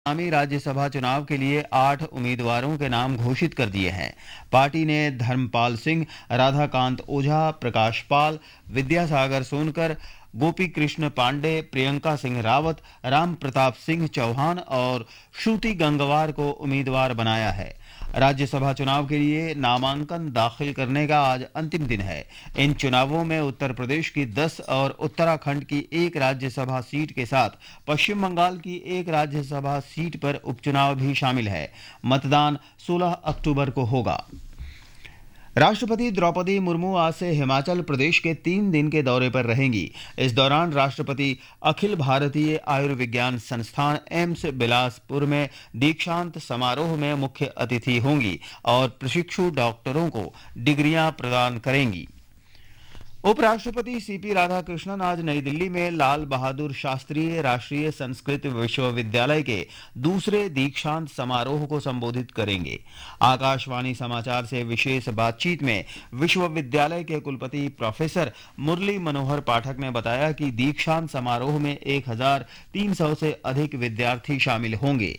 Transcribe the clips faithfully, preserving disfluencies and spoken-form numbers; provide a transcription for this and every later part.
आगामी राज्यसभा चुनाव के लिए आठ उम्मीदवारों के नाम घोषित कर दिए हैं। पार्टी ने धर्मपाल सिंह, राधाकांत ओझा, प्रकाश पाल, विद्यासागर सोनकर, गोपी कृष्ण पांडे, प्रियंका सिंह रावत, राम प्रताप सिंह चौहान और श्रुति गंगवार को उम्मीदवार बनाया है। राज्यसभा चुनाव के लिए नामांकन दाखिल करने का आज अंतिम दिन है। इन चुनावों में उत्तर प्रदेश की दस और उत्तराखंड की एक राज्यसभा सीट के साथ पश्चिम बंगाल की एक राज्यसभा सीट पर उपचुनाव भी शामिल है। मतदान सोलह अक्टूबर को होगा। राष्ट्रपति द्रौपदी मुर्मू आज से हिमाचल प्रदेश के तीन दिन के दौरे पर रहेंगी। इस दौरान राष्ट्रपति अखिल भारतीय आयुर्विज्ञान संस्थान एम्स बिलासपुर में दीक्षांत समारोह में मुख्य अतिथि होंगी और प्रशिक्षु डॉक्टरों को डिग्रियां प्रदान करेंगी। उपराष्ट्रपति सीपी राधाकृष्णन आज नई दिल्ली में लाल बहादुर शास्त्री राष्ट्रीय संस्कृत विश्वविद्यालय के दूसरे दीक्षांत समारोह को संबोधित करेंगे। आकाशवाणी समाचार से विशेष बातचीत में विश्वविद्यालय के कुलपति प्रोफेसर मुरली मनोहर पाठक ने बताया कि दीक्षांत समारोह में एक हजार तीन सौ से अधिक विद्यार्थी शामिल होंगे।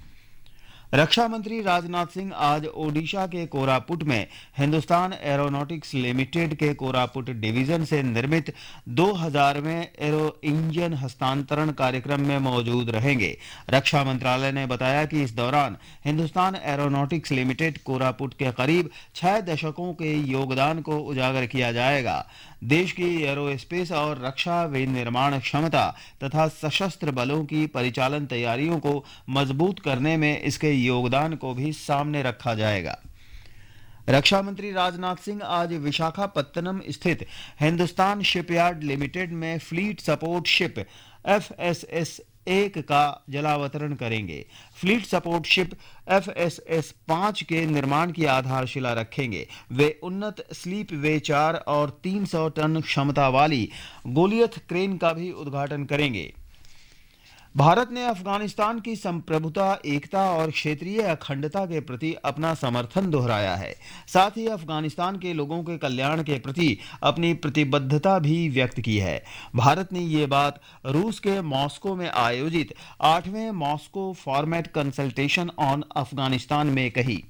रक्षा मंत्री राजनाथ सिंह आज ओडिशा के कोरापुट में हिंदुस्तान एरोनॉटिक्स लिमिटेड के कोरापुट डिवीजन से निर्मित दो हजारवें एरो इंजन हस्तांतरण कार्यक्रम में मौजूद रहेंगे। रक्षा मंत्रालय ने बताया कि इस दौरान हिंदुस्तान एरोनॉटिक्स लिमिटेड कोरापुट के करीब छह दशकों के योगदान को उजागर किया जाएगा। देश की एरोस्पेस और रक्षा विनिर्माण क्षमता तथा सशस्त्र बलों की परिचालन तैयारियों को मजबूत करने में इसके योगदान को भी सामने रखा जाएगा। रक्षा मंत्री राजनाथ सिंह आज विशाखापत्तनम स्थित हिंदुस्तान शिपयार्ड लिमिटेड में fleet support ship F S S एक का जलावतरण करेंगे। Fleet support ship F S S पांच के निर्माण की आधारशिला रखेंगे। वे उन्नत स्लीप वे चार और तीन सौ टन क्षमता वाली गोलियत क्रेन का भी उद्घाटन करेंगे। भारत ने अफगानिस्तान की संप्रभुता, एकता और क्षेत्रीय अखंडता के प्रति अपना समर्थन दोहराया है। साथ ही अफगानिस्तान के लोगों के कल्याण के प्रति अपनी प्रतिबद्धता भी व्यक्त की है। भारत ने ये बात रूस के मॉस्को में आयोजित आठवें Moscow format consultation on Afghanistan में कही।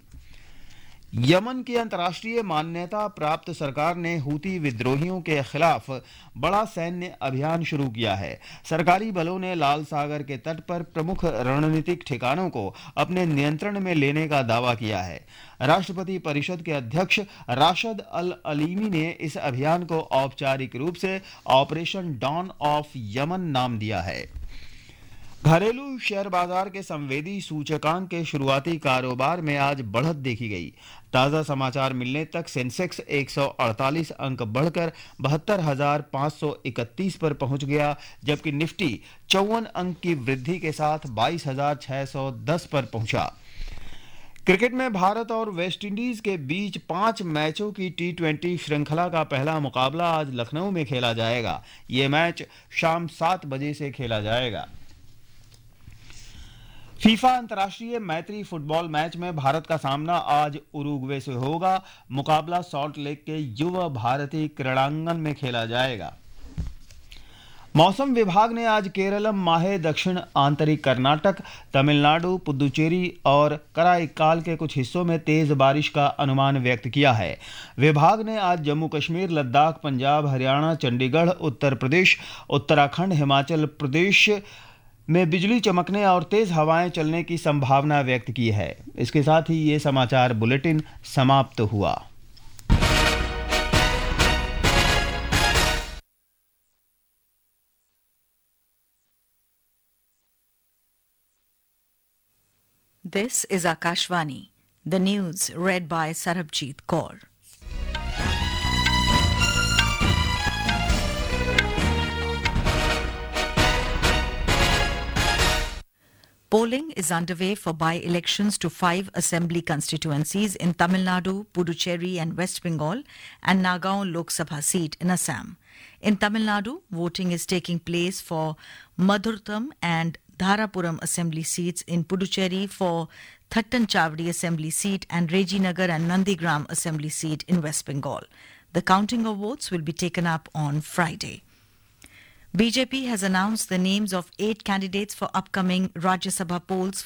यमन की अंतर्राष्ट्रीय मान्यता प्राप्त सरकार ने हूती विद्रोहियों के खिलाफ बड़ा सैन्य अभियान शुरू किया है। सरकारी बलों ने लाल सागर के तट पर प्रमुख रणनीतिक ठिकानों को अपने नियंत्रण में लेने का दावा किया है। राष्ट्रपति परिषद के अध्यक्ष राशद अल अलीमी ने इस अभियान को औपचारिक रूप से ऑपरेशन डॉन ऑफ यमन नाम दिया है। घरेलू शेयर बाजार के संवेदी सूचकांक के शुरुआती कारोबार में आज बढ़त देखी गई। ताजा समाचार मिलने तक सेंसेक्स एक सौ अड़तालीस अंक बढ़कर बहत्तर हजार पाँच सौ इकतीस पर पहुंच गया, जबकि निफ्टी चौवन अंक की वृद्धि के साथ बाईस हजार छह सौ दस पर पहुंचा। क्रिकेट में भारत और वेस्टइंडीज के बीच पांच मैचों की टी ट्वेंटी श्रृंखला का पहला मुकाबला आज लखनऊ में खेला जाएगा। ये मैच शाम सात बजे से खेला जाएगा। फीफा अंतर्राष्ट्रीय मैत्री फुटबॉल मैच में भारत का सामना आज उरुग्वे से होगा। मुकाबला सॉल्ट लेक के युवा भारती क्रीड़ांगन में खेला जाएगा। मौसम विभाग ने आज केरलम, माहे, दक्षिण आंतरिक कर्नाटक, तमिलनाडु, पुदुचेरी और कराईकाल के कुछ हिस्सों में तेज बारिश का अनुमान व्यक्त किया है। विभाग ने आज जम्मू कश्मीर, लद्दाख, पंजाब, हरियाणा, चंडीगढ़, उत्तर प्रदेश, उत्तराखंड, हिमाचल प्रदेश में बिजली चमकने और तेज हवाएं चलने की संभावना व्यक्त की है। इसके साथ ही ये समाचार बुलेटिन समाप्त हुआ। This is Akashvani. The news read by Sarabjit Kaur. Polling is underway for by-elections to five assembly constituencies in Tamil Nadu, Puducherry and West Bengal and Nagaon Lok Sabha seat in Assam. In Tamil Nadu, voting is taking place for Madhurtham and Dharapuram assembly seats, in Puducherry for Thattanchavdi assembly seat and Rejinagar and Nandigram assembly seat in West Bengal. The counting of votes will be taken up on Friday. B J P has announced the names of eight candidates for upcoming Rajya Sabha polls